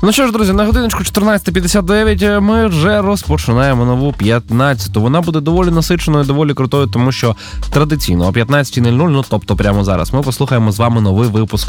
Ну що ж, друзі, на годиночку 14:59 ми вже розпочинаємо нову 15-ту. Вона буде доволі насиченою, доволі крутою, тому що традиційно о 15:00, ну тобто прямо зараз, ми послухаємо з вами новий випуск